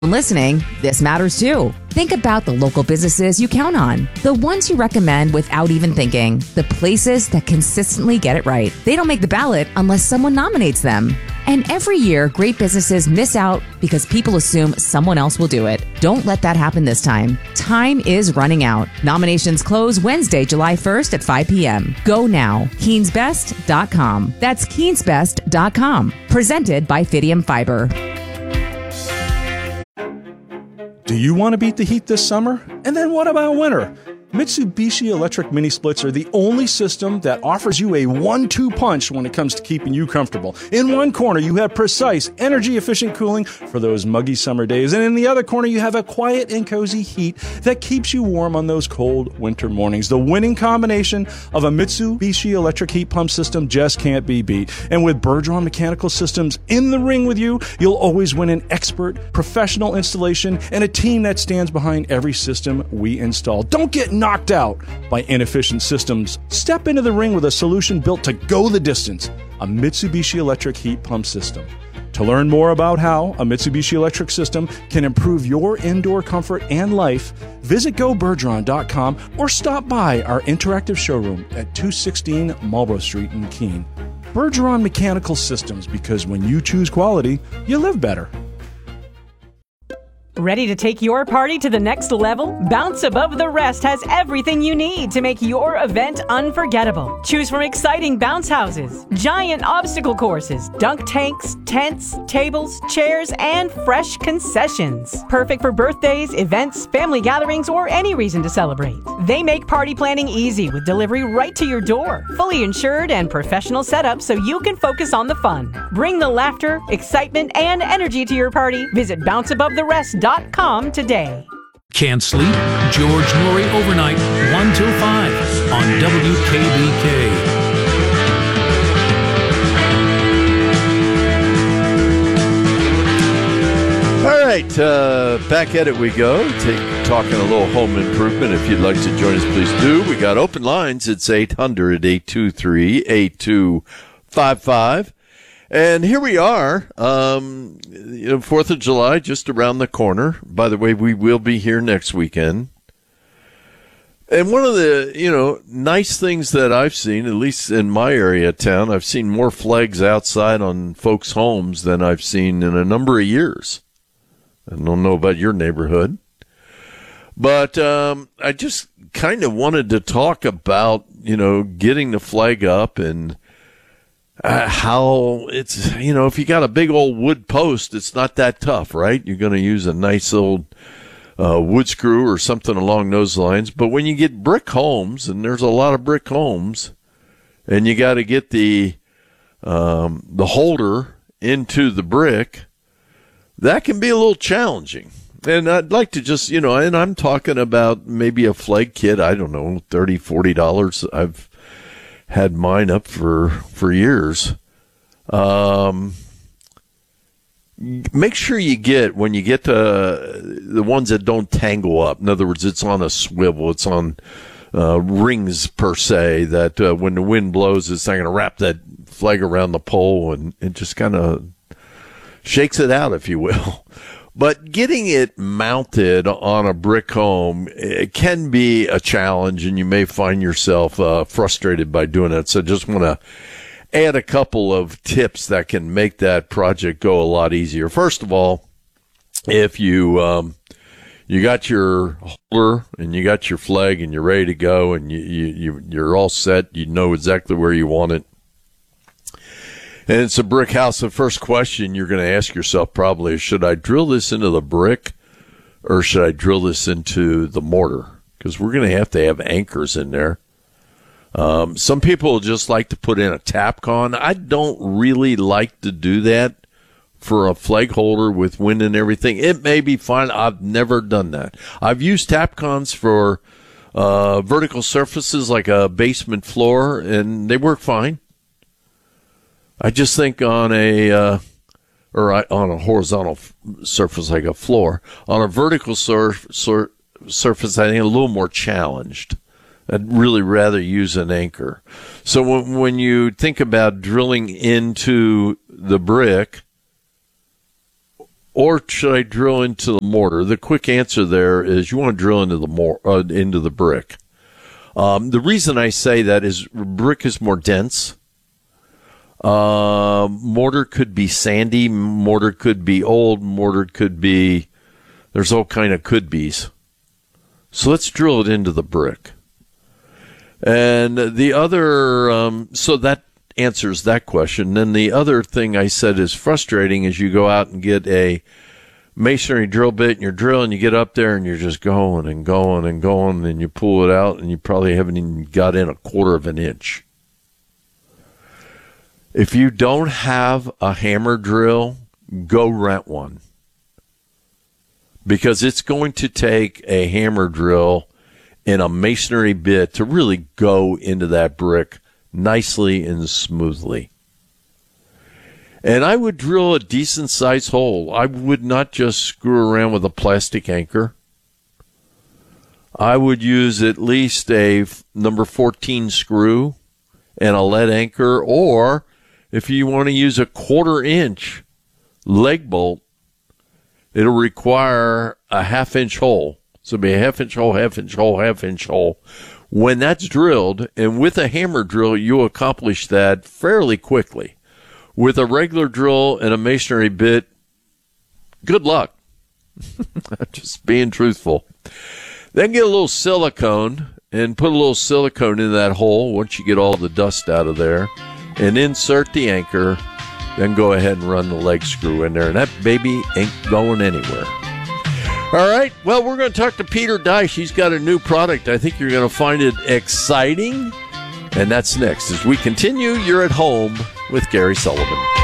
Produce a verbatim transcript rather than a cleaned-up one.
Listening, this matters too. Think about the local businesses you count on, the ones you recommend without even thinking, the places that consistently get it right. They don't make the ballot unless someone nominates them. And every year, great businesses miss out because people assume someone else will do it. Don't let that happen this time. Time is running out. Nominations close Wednesday, July first at five p.m. Go now. Keens Best dot com. That's Keens Best dot com. Presented by Fidium Fiber. Do you want to beat the heat this summer? And then what about winter? Mitsubishi electric mini splits are the only system that offers you a one two punch when it comes to keeping you comfortable. In one corner, you have precise, energy-efficient cooling for those muggy summer days. And in the other corner, you have a quiet and cozy heat that keeps you warm on those cold winter mornings. The winning combination of a Mitsubishi electric heat pump system just can't be beat. And with Bergeron Mechanical Systems in the ring with you, you'll always win an expert, professional installation and a team that stands behind every system we install. Don't get knocked out by inefficient systems. Step into the ring with a solution built to go the distance, a Mitsubishi electric heat pump system. To learn more about how a Mitsubishi electric system can improve your indoor comfort and life, visit go bergeron dot com or stop by our interactive showroom at two sixteen Marlborough Street in Keene. Bergeron Mechanical Systems, because when you choose quality, you live better. Ready to take your party to the next level? Bounce Above the Rest has everything you need to make your event unforgettable. Choose from exciting bounce houses, giant obstacle courses, dunk tanks, tents, tables, chairs, and fresh concessions. Perfect for birthdays, events, family gatherings, or any reason to celebrate. They make party planning easy with delivery right to your door. Fully insured and professional setup so you can focus on the fun. Bring the laughter, excitement, and energy to your party. Visit bounce above the rest dot com today. Can't sleep? George Noory overnight, one till five on W K B K. All right, uh, back at it we go. Take, talking a little home improvement. If you'd like to join us, please do. We got open lines. It's eight hundred, eight two three, eight two five five. And here we are, um, you know, fourth of July, just around the corner. By the way, we will be here next weekend. And one of the, you know, nice things that I've seen, at least in my area of town, I've seen more flags outside on folks' homes than I've seen in a number of years. I don't know about your neighborhood. But um, I just kind of wanted to talk about, you know, getting the flag up and Uh, how it's, you know, if you got a big old wood post, it's not that tough, right? You're going to use a nice old uh, wood screw or something along those lines. But when you get brick homes, and there's a lot of brick homes, and you got to get the um, the holder into the brick, that can be a little challenging. And I'd like to just, you know, and I'm talking about maybe a flag kit, I don't know, thirty dollars, forty dollars. I've had mine up for, for years. Um, make sure you get, when you get to the ones that don't tangle up, in other words, it's on a swivel, it's on uh, rings per se, that uh, when the wind blows, it's not going to wrap that flag around the pole and it just kind of shakes it out, if you will. But getting it mounted on a brick home, it can be a challenge, and you may find yourself uh, frustrated by doing it. So just want to add a couple of tips that can make that project go a lot easier. First of all, if you um, you got your holder and you got your flag and you're ready to go and you, you, you, you're all set, you know exactly where you want it, and it's a brick house, the first question you're going to ask yourself probably is, should I drill this into the brick or should I drill this into the mortar? Because we're going to have to have anchors in there. Um, some people just like to put in a Tapcon. I don't really like to do that for a flag holder with wind and everything. It may be fine. I've never done that. I've used Tapcons for uh, vertical surfaces like a basement floor, and they work fine. I just think on a, uh, or on a horizontal f- surface like a floor, on a vertical sur- sur- surface, I think a little more challenged. I'd really rather use an anchor. So when, when you think about drilling into the brick, or should I drill into the mortar? The quick answer there is you want to drill into the mor- uh, into the brick. Um, the reason I say that is brick is more dense. Uh, mortar could be sandy. Mortar could be old. Mortar could be, there's all kind of could be's. So let's drill it into the brick. And the other, um, so that answers that question. Then the other thing I said is frustrating is you go out and get a masonry drill bit and you're drilling, you get up there and you're just going and going and going and you pull it out and you probably haven't even got in a quarter of an inch. If you don't have a hammer drill, go rent one. Because it's going to take a hammer drill and a masonry bit to really go into that brick nicely and smoothly. And I would drill a decent sized hole. I would not just screw around with a plastic anchor. I would use at least a number fourteen screw and a lead anchor, or if you want to use a quarter inch leg bolt, it'll require a half inch hole. So it'll be a half inch hole, half inch hole, half inch hole. When that's drilled, and with a hammer drill, you'll accomplish that fairly quickly. With a regular drill and a masonry bit, good luck. Just being truthful. Then get a little silicone and put a little silicone in that hole once you get all the dust out of there, and insert the anchor. Then go ahead and run the leg screw in there, and that baby ain't going anywhere. All right, well, we're going to talk to Peter Deich. He's got a new product. I think you're going to find it exciting. And that's next as we continue. You're at home with Gary Sullivan.